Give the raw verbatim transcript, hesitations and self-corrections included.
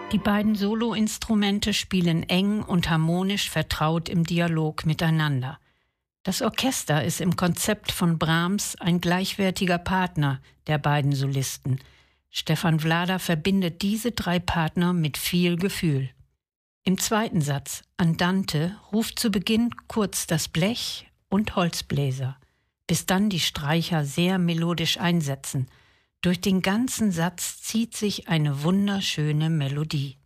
Die beiden Soloinstrumente spielen eng und harmonisch vertraut im Dialog miteinander. Das Orchester ist im Konzept von Brahms ein gleichwertiger Partner der beiden Solisten. Stefan Vlader verbindet diese drei Partner mit viel Gefühl. Im zweiten Satz, Andante, ruft zu Beginn kurz das Blech und Holzbläser, bis dann die Streicher sehr melodisch einsetzen. Durch den ganzen Satz zieht sich eine wunderschöne Melodie.